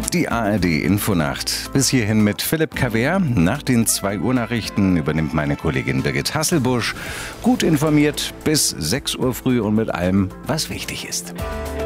Die ARD Infonacht. Bis hierhin mit Philipp Cavert. Nach den 2 Uhr Nachrichten übernimmt meine Kollegin Birgit Hasselbusch. Gut informiert bis 6 Uhr früh und mit allem, was wichtig ist.